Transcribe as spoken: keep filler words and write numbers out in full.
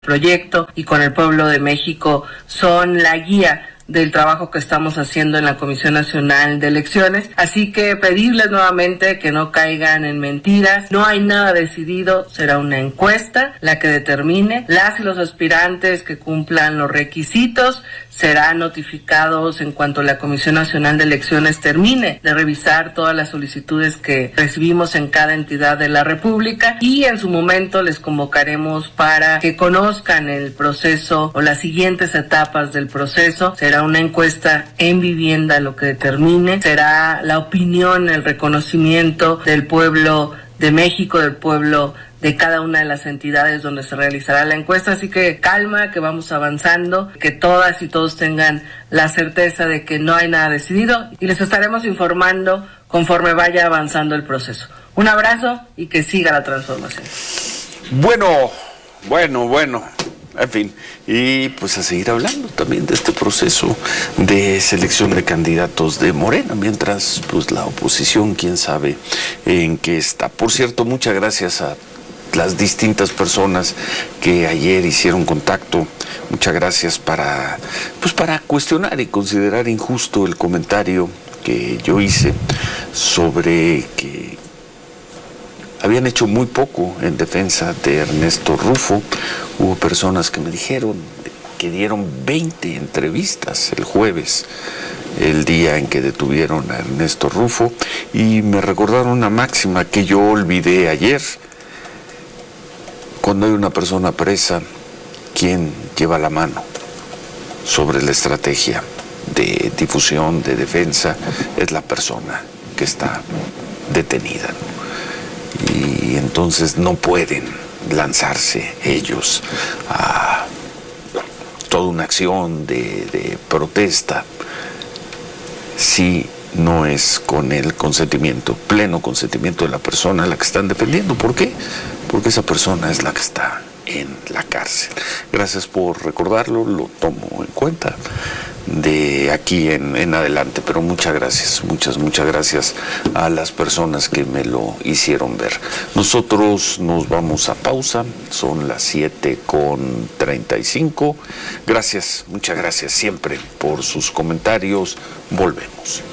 proyecto y con el pueblo de México son la guía del trabajo que estamos haciendo en la Comisión Nacional de Elecciones, así que pedirles nuevamente que no caigan en mentiras, no hay nada decidido, será una encuesta la que determine, las y los aspirantes que cumplan los requisitos serán notificados en cuanto la Comisión Nacional de Elecciones termine de revisar todas las solicitudes que recibimos en cada entidad de la República y en su momento les convocaremos para que conozcan el proceso o las siguientes etapas del proceso. Será una encuesta en vivienda lo que determine, será la opinión, el reconocimiento del pueblo de México, del pueblo de cada una de las entidades donde se realizará la encuesta, así que calma, que vamos avanzando, que todas y todos tengan la certeza de que no hay nada decidido y les estaremos informando conforme vaya avanzando el proceso. Un abrazo y que siga la transformación. Bueno, bueno, bueno. En fin, y pues a seguir hablando también de este proceso de selección de candidatos de Morena, mientras pues la oposición, quién sabe en qué está. Por cierto, muchas gracias a las distintas personas que ayer hicieron contacto. Muchas gracias para, pues para cuestionar y considerar injusto el comentario que yo hice sobre que habían hecho muy poco en defensa de Ernesto Rufo. Hubo personas que me dijeron que dieron veinte entrevistas el jueves, el día en que detuvieron a Ernesto Rufo, y me recordaron una máxima que yo olvidé ayer. Cuando hay una persona presa, ¿quién lleva la mano sobre la estrategia de difusión, de defensa? Es la persona que está detenida. Y entonces no pueden lanzarse ellos a toda una acción de, de protesta si no es con el consentimiento, pleno consentimiento de la persona a la que están defendiendo. ¿Por qué? Porque esa persona es la que está en la cárcel. Gracias por recordarlo, lo tomo en cuenta de aquí en, en adelante, pero muchas gracias, muchas, muchas gracias a las personas que me lo hicieron ver. Nosotros nos vamos a pausa, son las siete con treinta y cinco. Gracias, muchas gracias siempre por sus comentarios. Volvemos.